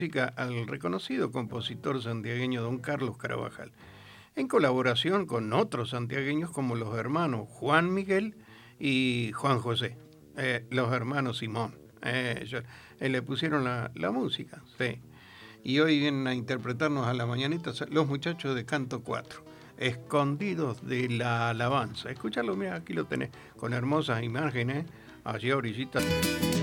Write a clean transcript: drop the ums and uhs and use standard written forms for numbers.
al reconocido compositor santiagueño don Carlos Carabajal, en colaboración con otros santiagueños como los hermanos Juan Miguel y Juan José, los hermanos Simón. Le pusieron la música, sí. Y hoy vienen a interpretarnos a la mañanita los muchachos de Canto 4, escondidos de la alabanza. Escúchalo, mira, aquí lo tenés, con hermosas imágenes, allí a orillita.